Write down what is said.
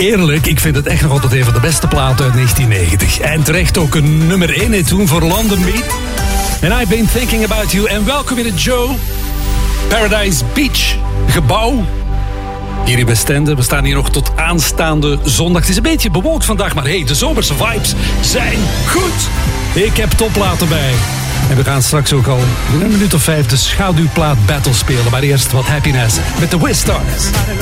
eerlijk, ik vind het echt nog altijd een van de beste platen uit 1990. En terecht ook een nummer 1 toen voor London Beat. And I've been thinking about you. En welkom in het Joe Paradise Beach gebouw. Hier in Westende. We staan hier nog tot aanstaande zondag. Het is een beetje bewolkt vandaag, maar hey, de zomerse vibes zijn goed. Ik heb topplaten bij. En we gaan straks ook al in een minuut of 5 de schaduwplaat battle spelen. Maar eerst wat happiness met de Wistars.